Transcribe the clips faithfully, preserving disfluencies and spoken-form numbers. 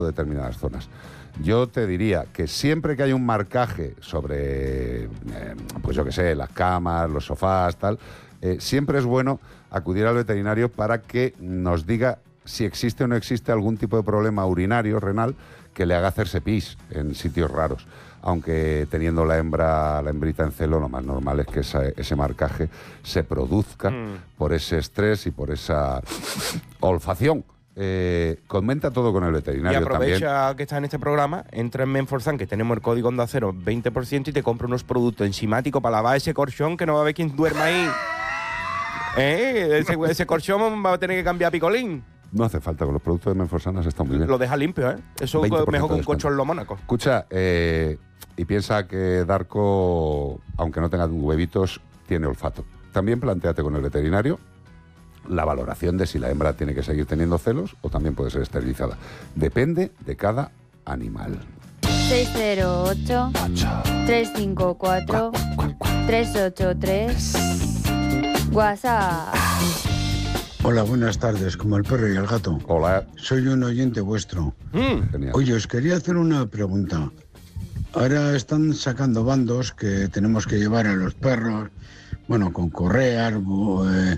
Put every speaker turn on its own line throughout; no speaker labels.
determinadas zonas. Yo te diría que siempre que hay un marcaje sobre, eh, pues yo qué sé, las camas, los sofás, tal, eh, siempre es bueno acudir al veterinario para que nos diga si existe o no existe algún tipo de problema urinario, renal, que le haga hacerse pis en sitios raros. Aunque teniendo la hembra, la hembrita en celo, lo más normal es que esa, ese marcaje se produzca mm. por ese estrés y por esa olfacción. Eh, comenta todo con el veterinario.
Y aprovecha
también.
que está en este programa, entra en Menforsan, que tenemos el código Onda Cero veinte por ciento y te compra unos productos enzimáticos para lavar ese colchón, que no va a haber quien duerma ahí. ¿Eh? Ese, ese colchón va a tener que cambiar picolín.
No hace falta, con los productos de Menforsan está muy bien.
Lo deja limpio, ¿eh? Eso es mejor que un colchón lo Mónaco.
Escucha, eh, y piensa que Darko, aunque no tenga huevitos, tiene olfato. También plantéate con el veterinario la valoración de si la hembra tiene que seguir teniendo celos o también puede ser esterilizada. Depende de cada animal.
seis cero ocho, tres cinco cuatro, tres ocho tres WhatsApp.
Hola, buenas tardes, como el perro y el gato.
Hola.
Soy un oyente vuestro.
Mm.
Oye, os quería hacer una pregunta. Ahora están sacando bandos que tenemos que llevar a los perros, bueno, con correas, eh,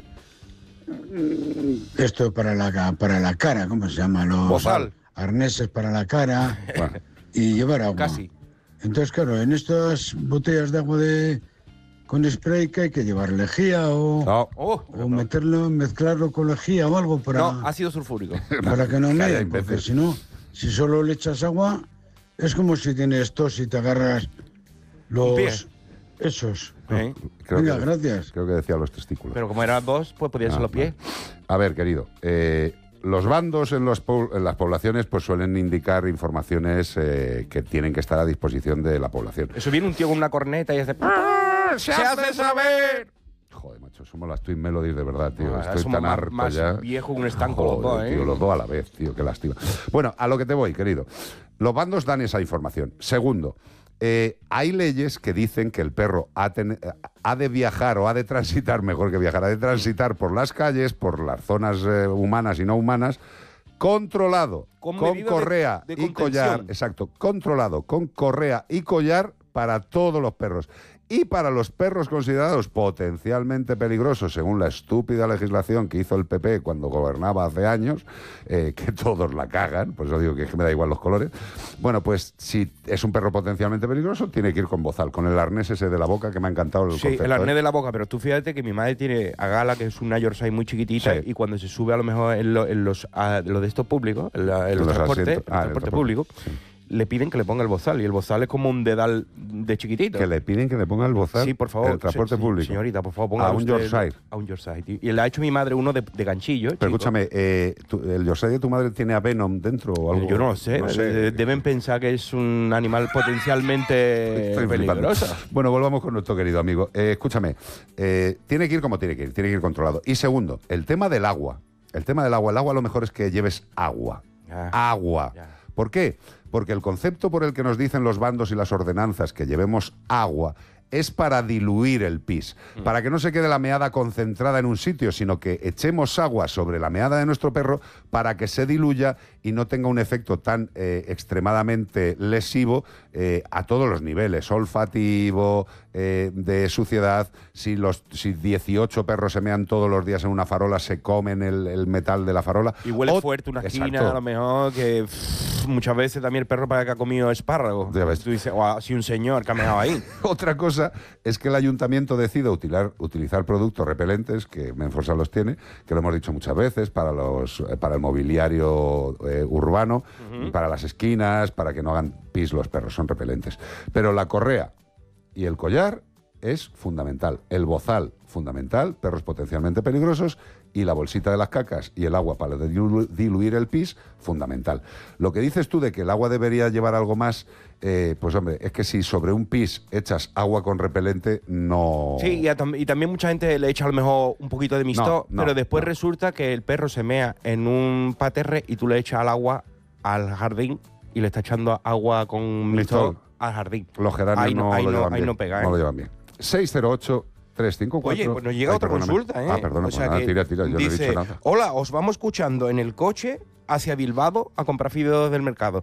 esto para la, para la cara, ¿cómo se llama? Los
Bozal.
Arneses para la cara y llevar agua.
Casi.
Entonces, claro, en estas botellas de agua de con spray, que hay que llevar lejía o,
no.
o no. meterlo, mezclarlo con lejía o algo para...
No, ácido sulfúrico.
Para que no me, porque si no, si solo le echas agua, es como si tienes tos y te agarras los... esos.
¿Eh?
Creo
Venga,
que,
gracias.
Creo que decía los testículos.
Pero como eran dos, pues podían ser los pies.
A ver, querido, eh, los bandos en, los en las poblaciones pues suelen indicar informaciones eh, que tienen que estar a disposición de la población.
Eso viene un tío con una corneta y hace...
¡Se hace saber! Joder, macho, somos las Twin Melodies de verdad, tío.
Ah,
Estoy tan harto
más
ya.
Viejo que un estanco,
Joder,
los dos, ¿eh?
Tío, los dos a la vez, tío, qué lástima. Bueno, a lo que te voy, querido. Los bandos dan esa información. Segundo, eh, hay leyes que dicen que el perro ha, ten, ha de viajar o ha de transitar, mejor que viajar, ha de transitar por las calles, por las zonas eh, humanas y no humanas, controlado, con, con correa
de, de
y collar. Exacto, controlado, con correa y collar para todos los perros. Y para los perros considerados potencialmente peligrosos, según la estúpida legislación que hizo el P P cuando gobernaba hace años, eh, que todos la cagan, por eso digo que, es que me da igual los colores, bueno, pues si es un perro potencialmente peligroso, tiene que ir con bozal, con el arnés ese de la boca, que me ha encantado el
sí,
concepto.
el arnés de la boca, pero tú fíjate que mi madre tiene a Gala, que es una Yorkshire muy chiquitita, sí. Y cuando se sube a lo mejor en, lo, en los, a, lo de estos públicos, en, la, en los, los transportes, asientos, ah, el transporte público, sí. Le piden que le ponga el bozal, y el bozal es como un dedal de chiquitito.
¿Que le piden que le ponga el bozal?
Sí, por favor.
El transporte
sí,
público.
Señorita, por favor, ponga
a un Yorkshire.
A un Yorkshire, tío. Y le ha hecho mi madre uno de, de ganchillo.
Pero chico. Escúchame, eh, tu, ¿el Yorkshire de tu madre tiene a Venom dentro o algo?
Yo no lo sé. No sé. Deben pensar que es un animal potencialmente peligroso.
Bueno, volvamos con nuestro querido amigo. Eh, escúchame, eh, tiene que ir como tiene que ir, tiene que ir controlado. Y segundo, el tema del agua. El tema del agua. El agua lo mejor es que lleves agua. Ah, agua. Ya. ¿Por qué? Porque el concepto por el que nos dicen los bandos y las ordenanzas que llevemos agua es para diluir el pis, mm. para que no se quede la meada concentrada en un sitio, sino que echemos agua sobre la meada de nuestro perro para que se diluya y no tenga un efecto tan eh, extremadamente lesivo eh, a todos los niveles, olfativo, eh, de suciedad. Si los si dieciocho perros se mean todos los días en una farola, se comen el, el metal de la farola.
Y huele o, fuerte una esquina, exacto. A lo mejor que pff, muchas veces también el perro parece que ha comido espárrago. Tú dices, o así un señor que ha meado ahí.
Otra cosa es que el ayuntamiento decida utilizar, utilizar productos repelentes, que Menforsan los tiene, que lo hemos dicho muchas veces, para, los, para el mobiliario eh, urbano, uh-huh. para las esquinas, para que no hagan pis los perros, son repelentes. Pero la correa y el collar es fundamental. El bozal, fundamental, perros potencialmente peligrosos, y la bolsita de las cacas y el agua para dilu- diluir el pis, fundamental. Lo que dices tú de que el agua debería llevar algo más, eh, pues hombre, es que si sobre un pis echas agua con repelente, no...
Sí, y, a, y también mucha gente le echa a lo mejor un poquito de mistó, no, no, pero después no. resulta que el perro se mea en un paterre y tú le echas al agua al jardín y le está echando agua con mistó al jardín.
Los geranios
ahí no,
no,
ahí
lo
no,
llevan
ahí
bien.
no pega, ¿eh?
No lo llevan bien. seis cero ocho tres cinco cuatro.
Oye, pues nos llega
Ay,
otra
perdóname.
consulta, ¿eh?
Ah, perdona,
o sea
pues nada,
que
tira, tira, yo
dice,
no he dicho nada.
Hola, os vamos escuchando en el coche hacia Bilbao a comprar fideos del mercado.